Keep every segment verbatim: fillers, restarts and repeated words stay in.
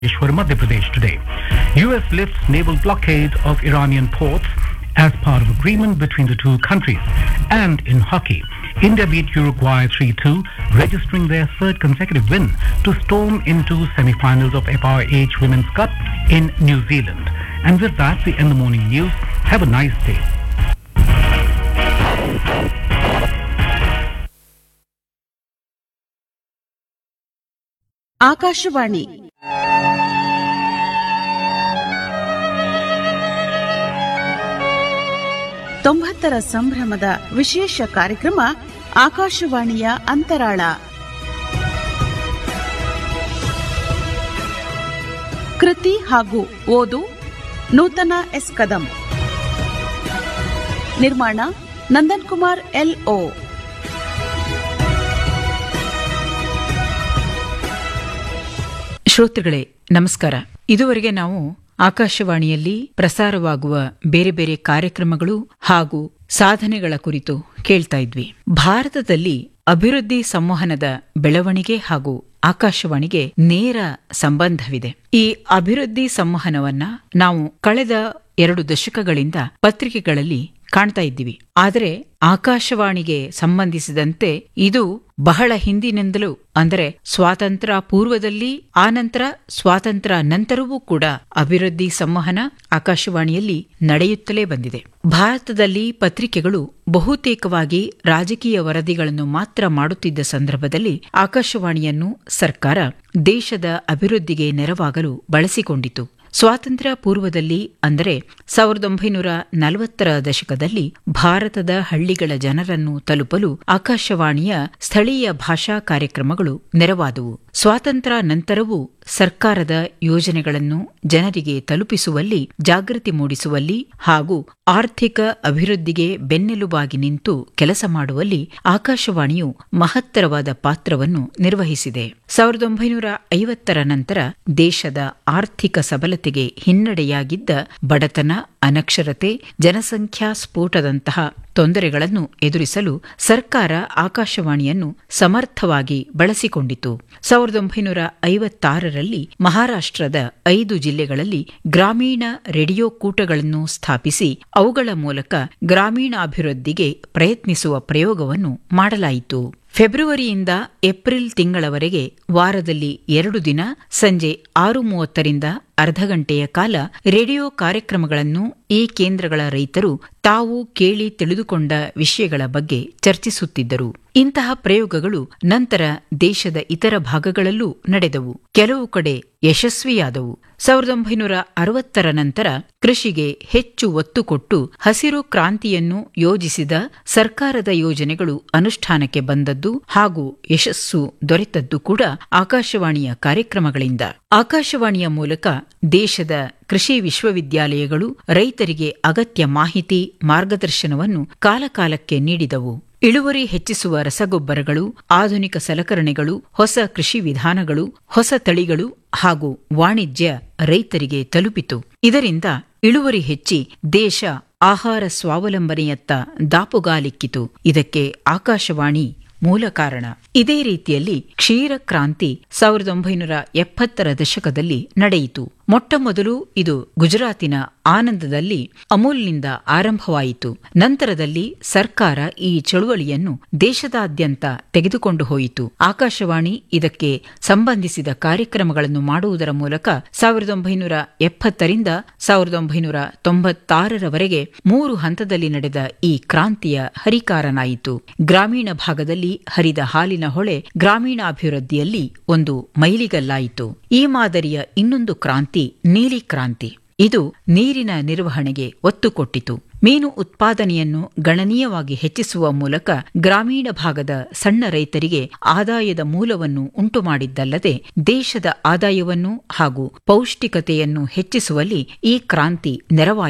Madhya Pradesh today. U S lifts naval blockade of Iranian ports as part of agreement between the two countries. And in hockey, India beat Uruguay three two, registering their third consecutive win to storm into semi-finals of F I H Women's Cup in New Zealand. And with that, we end the morning news. Have a nice day. Akashvani ತೊಂಬತ್ತರ ಸಂಭ್ರಮದ ವಿಶೇಷ ಕಾರ್ಯಕ್ರಮ ಆಕಾಶವಾಣಿಯ ಅಂತರಾಳ. ಕೃತಿ ಹಾಗೂ ಓದು ನೂತನ S Kadam. ನಿರ್ಮಾಣ ನಂದನ್ ಕುಮಾರ್ ಎಲ್ ಓ. ಶ್ರೋತೃಗಳೇ ನಮಸ್ಕಾರ. ಇದುವರೆಗೆ ನಾವು ಆಕಾಶವಾಣಿಯಲ್ಲಿ ಪ್ರಸಾರವಾಗುವ ಬೇರೆ ಬೇರೆ ಕಾರ್ಯಕ್ರಮಗಳು ಹಾಗೂ ಸಾಧನೆಗಳ ಕುರಿತು ಕೇಳ್ತಾ ಇದ್ವಿ. ಭಾರತದಲ್ಲಿ ಅಭಿವೃದ್ಧಿ ಸಂವಹನದ ಬೆಳವಣಿಗೆ ಹಾಗೂ ಆಕಾಶವಾಣಿಗೆ ನೇರ ಸಂಬಂಧವಿದೆ. ಈ ಅಭಿವೃದ್ಧಿ ಸಂವಹನವನ್ನ ನಾವು ಕಳೆದ ಎರಡು ದಶಕಗಳಿಂದ ಪತ್ರಿಕೆಗಳಲ್ಲಿ ಕಾಣ್ತಾ ಇದ್ದೀವಿ. ಆದರೆ ಆಕಾಶವಾಣಿಗೆ ಸಂಬಂಧಿಸಿದಂತೆ ಇದು ಬಹಳ ಹಿಂದಿನಿಂದಲೂ, ಅಂದರೆ ಸ್ವಾತಂತ್ರ್ಯ ಪೂರ್ವದಲ್ಲಿ, ಆನಂತರ ಸ್ವಾತಂತ್ರ್ಯ ನಂತರವೂ ಕೂಡ ಅಭಿವೃದ್ಧಿ ಸಂವಹನ ಆಕಾಶವಾಣಿಯಲ್ಲಿ ನಡೆಯುತ್ತಲೇ ಬಂದಿದೆ. ಭಾರತದಲ್ಲಿ ಪತ್ರಿಕೆಗಳು ಬಹುತೇಕವಾಗಿ ರಾಜಕೀಯ ವರದಿಗಳನ್ನು ಮಾತ್ರ ಮಾಡುತ್ತಿದ್ದ ಸಂದರ್ಭದಲ್ಲಿ ಆಕಾಶವಾಣಿಯನ್ನು ಸರ್ಕಾರ ದೇಶದ ಅಭಿವೃದ್ಧಿಗೆ ನೆರವಾಗಲು ಬಳಸಿಕೊಂಡಿತು. ಸ್ವಾತಂತ್ರ್ಯ ಪೂರ್ವದಲ್ಲಿ, ಅಂದರೆ ಸಾವಿರದ ಒಂಬೈನೂರ ನಲವತ್ತರ ದಶಕದಲ್ಲಿ ಭಾರತದ ಹಳ್ಳಿಗಳ ಜನರನ್ನು ತಲುಪಲು ಆಕಾಶವಾಣಿಯ ಸ್ಥಳೀಯ ಭಾಷಾ ಕಾರ್ಯಕ್ರಮಗಳು ನೆರವಾದವು. ಸ್ವಾತಂತ್ರ್ಯ ನಂತರವೂ ಸರ್ಕಾರದ ಯೋಜನೆಗಳನ್ನು ಜನರಿಗೆ ತಲುಪಿಸುವಲ್ಲಿ, ಜಾಗೃತಿ ಮೂಡಿಸುವಲ್ಲಿ ಹಾಗೂ ಆರ್ಥಿಕ ಅಭಿವೃದ್ಧಿಗೆ ಬೆನ್ನೆಲುಬಾಗಿ ನಿಂತು ಕೆಲಸ ಮಾಡುವಲ್ಲಿ ಆಕಾಶವಾಣಿಯು ಮಹತ್ತರವಾದ ಪಾತ್ರವನ್ನು ನಿರ್ವಹಿಸಿದೆ. ಸಾವಿರದ ಒಂಬೈನೂರ ಐವತ್ತರ ನಂತರ ದೇಶದ ಆರ್ಥಿಕ ಸಬಲತೆಗೆ ಹಿನ್ನಡೆಯಾಗಿದ್ದ ಬಡತನ, ಅನಕ್ಷರತೆ, ಜನಸಂಖ್ಯಾ ಸ್ಫೋಟದಂತಹ ತೊಂದರೆಗಳನ್ನು ಎದುರಿಸಲು ಸರ್ಕಾರ ಆಕಾಶವಾಣಿಯನ್ನು ಸಮರ್ಥವಾಗಿ ಬಳಸಿಕೊಂಡಿತು. ಸಾವಿರದ ಒಂಬೈನೂರ ಐವತ್ತಾರರಲ್ಲಿ ಮಹಾರಾಷ್ಟ್ರದ ಐದು ಜಿಲ್ಲೆಗಳಲ್ಲಿ ಗ್ರಾಮೀಣ ರೇಡಿಯೋ ಕೂಟಗಳನ್ನು ಸ್ಥಾಪಿಸಿ ಅವುಗಳ ಮೂಲಕ ಗ್ರಾಮೀಣಾಭಿವೃದ್ಧಿಗೆ ಪ್ರಯತ್ನಿಸುವ ಪ್ರಯೋಗವನ್ನು ಮಾಡಲಾಯಿತು. ಫೆಬ್ರವರಿಯಿಂದ ಏಪ್ರಿಲ್ ತಿಂಗಳವರೆಗೆ ವಾರದಲ್ಲಿ ಎರಡು ದಿನ ಸಂಜೆ ಆರು ಮೂವತ್ತರಿಂದ ಅರ್ಧ ಗಂಟೆಯ ಕಾಲ ರೇಡಿಯೋ ಕಾರ್ಯಕ್ರಮಗಳನ್ನು ಈ ಕೇಂದ್ರಗಳ ರೈತರು ತಾವು ಕೇಳಿ ತಿಳಿದುಕೊಂಡ ವಿಷಯಗಳ ಬಗ್ಗೆ ಚರ್ಚಿಸುತ್ತಿದ್ದರು. ಇಂತಹ ಪ್ರಯೋಗಗಳು ನಂತರ ದೇಶದ ಇತರ ಭಾಗಗಳಲ್ಲೂ ನಡೆದವು. ಕೆಲವು ಕಡೆ ಯಶಸ್ವಿಯಾದವು. ಸಾವಿರದ ಒಂಬೈನೂರ ಅರವತ್ತರ ನಂತರ ಕೃಷಿಗೆ ಹೆಚ್ಚು ಒತ್ತು ಕೊಟ್ಟು ಹಸಿರು ಕ್ರಾಂತಿಯನ್ನು ಯೋಜಿಸಿದ ಸರ್ಕಾರದ ಯೋಜನೆಗಳು ಅನುಷ್ಠಾನಕ್ಕೆ ಬಂದದ್ದು ಹಾಗೂ ಯಶಸ್ಸು ದೊರೆತದ್ದು ಕೂಡ ಆಕಾಶವಾಣಿಯ ಕಾರ್ಯಕ್ರಮಗಳಿಂದ. ಆಕಾಶವಾಣಿಯ ಮೂಲಕ ದೇಶದ ಕೃಷಿ ವಿಶ್ವವಿದ್ಯಾಲಯಗಳು ರೈತರಿಗೆ ಅಗತ್ಯ ಮಾಹಿತಿ, ಮಾರ್ಗದರ್ಶನವನ್ನು ಕಾಲಕಾಲಕ್ಕೆ ನೀಡಿದವು. ಇಳುವರಿ ಹೆಚ್ಚಿಸುವ ರಸಗೊಬ್ಬರಗಳು, ಆಧುನಿಕ ಸಲಕರಣೆಗಳು, ಹೊಸ ಕೃಷಿ ವಿಧಾನಗಳು, ಹೊಸ ತಳಿಗಳು ಹಾಗೂ ವಾಣಿಜ್ಯ ರೈತರಿಗೆ ತಲುಪಿತು. ಇದರಿಂದ ಇಳುವರಿ ಹೆಚ್ಚಿ ದೇಶ ಆಹಾರ ಸ್ವಾವಲಂಬನೆಯತ್ತ ದಾಪುಗಾಲಿಕ್ಕಿತು. ಇದಕ್ಕೆ ಆಕಾಶವಾಣಿ ಮೂಲ ಕಾರಣ. ಇದೇ ರೀತಿಯಲ್ಲಿ ಕ್ಷೀರ ಕ್ರಾಂತಿ ಸಾವಿರದ ಒಂಬೈನೂರ ಎಪ್ಪತ್ತರ ದಶಕದಲ್ಲಿ ನಡೆಯಿತು. ಮೊಟ್ಟ ಮೊದಲು ಇದು ಗುಜರಾತಿನ ಆನಂದದಲ್ಲಿ ಅಮೂಲ್ನಿಂದ ಆರಂಭವಾಯಿತು. ನಂತರದಲ್ಲಿ ಸರ್ಕಾರ ಈ ಚಳುವಳಿಯನ್ನು ದೇಶದಾದ್ಯಂತ ತೆಗೆದುಕೊಂಡು ಹೋಯಿತು. ಆಕಾಶವಾಣಿ ಇದಕ್ಕೆ ಸಂಬಂಧಿಸಿದ ಕಾರ್ಯಕ್ರಮಗಳನ್ನು ಮಾಡುವುದರ ಮೂಲಕ ಸಾವಿರದ ಒಂಬೈನೂರ ಎಪ್ಪತ್ತರಿಂದ ಸಾವಿರದ ಒಂಬೈನೂರ ತೊಂಬತ್ತಾರರವರೆಗೆ ಮೂರು ಹಂತದಲ್ಲಿ ನಡೆದ ಈ ಕ್ರಾಂತಿಯ ಹರಿಕಾರನಾಯಿತು. ಗ್ರಾಮೀಣ ಭಾಗದಲ್ಲಿ ಹರಿದ ಹಾಲಿನ ಹೊಳೆ ಗ್ರಾಮೀಣಾಭಿವೃದ್ಧಿಯಲ್ಲಿ ಒಂದು ಮೈಲಿಗಲ್ಲಾಯಿತು. ಈ ಮಾದರಿಯ ಇನ್ನೊಂದು ಕ್ರಾಂತಿ ನೀಲಿ ಕ್ರಾಂತಿ. ಇದು ನೀರಿನ ನಿರ್ವಹಣೆಗೆ ಒತ್ತು ಕೊಟ್ಟಿತು. ಮೀನು ಉತ್ಪಾದನೆಯನ್ನು ಗಣನೀಯವಾಗಿ ಹೆಚ್ಚಿಸುವ ಮೂಲಕ ಗ್ರಾಮೀಣ ಭಾಗದ ಸಣ್ಣ ರೈತರಿಗೆ ಆದಾಯದ ಮೂಲವನ್ನು ಉಂಟುಮಾಡಿದ್ದಲ್ಲದೆ ದೇಶದ ಆದಾಯವನ್ನು ಹಾಗೂ ಪೌಷ್ಟಿಕತೆಯನ್ನು ಹೆಚ್ಚಿಸುವಲ್ಲಿ ಈ ಕ್ರಾಂತಿ ನೆರವಾಯಿತು.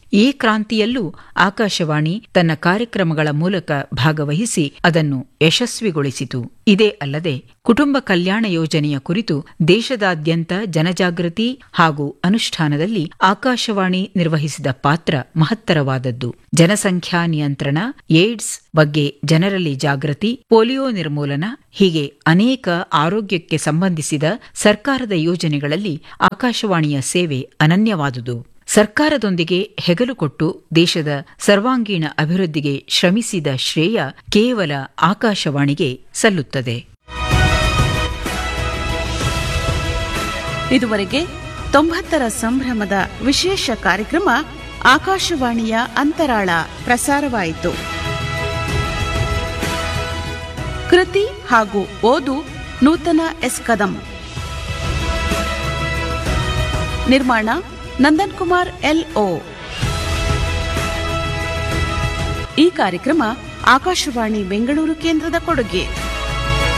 ಈ ಕ್ರಾಂತಿಯಲ್ಲೂ ಆಕಾಶವಾಣಿ ತನ್ನ ಕಾರ್ಯಕ್ರಮಗಳ ಮೂಲಕ ಭಾಗವಹಿಸಿ ಅದನ್ನು ಯಶಸ್ವಿಗೊಳಿಸಿತು. ಇದೇ ಅಲ್ಲದೆ ಕುಟುಂಬ ಕಲ್ಯಾಣ ಯೋಜನೆಯ ಕುರಿತು ದೇಶದಾದ್ಯಂತ ಜನಜಾಗೃತಿ ಹಾಗೂ ಅನುಷ್ಠಾನದಲ್ಲಿ ಆಕಾಶವಾಣಿ ನಿರ್ವಹಿಸಿದ ಪಾತ್ರ ಮಹತ್ತರವಾದದ್ದು. ಜನಸಂಖ್ಯಾ ನಿಯಂತ್ರಣ, ಏಡ್ಸ್ ಬಗ್ಗೆ ಜನರಲ್ಲಿ ಜಾಗೃತಿ, ಪೋಲಿಯೋ ನಿರ್ಮೂಲನ ಹೀಗೆ ಅನೇಕ ಆರೋಗ್ಯಕ್ಕೆ ಸಂಬಂಧಿಸಿದ ಸರ್ಕಾರದ ಯೋಜನೆಗಳಲ್ಲಿ ಆಕಾಶವಾಣಿಯ ಸೇವೆ ಅನನ್ಯವಾದುದು. ಸರ್ಕಾರದೊಂದಿಗೆ ಹೆಗಲು ಕೊಟ್ಟು ದೇಶದ ಸರ್ವಾಂಗೀಣ ಅಭಿವೃದ್ಧಿಗೆ ಶ್ರಮಿಸಿದ ಶ್ರೇಯ ಕೇವಲ ಆಕಾಶವಾಣಿಗೆ ಸಲ್ಲುತ್ತದೆ. ಇದುವರೆಗೆ ತೊಂಬತ್ತರ ಸಂಭ್ರಮದ ವಿಶೇಷ ಕಾರ್ಯಕ್ರಮ ಆಕಾಶವಾಣಿಯ ಅಂತರಾಳ ಪ್ರಸಾರವಾಯಿತು. ಕೃತಿ ಹಾಗೂ ಓದು ನೂತನ ಎಸ್ ಕದಂ. ನಿರ್ಮಾಣ ನಂದನ್ ಕುಮಾರ್ ಎಲ್ಒ. ಈ ಕಾರ್ಯಕ್ರಮ ಆಕಾಶವಾಣಿ ಬೆಂಗಳೂರು ಕೇಂದ್ರದ ಕೊಡುಗೆ.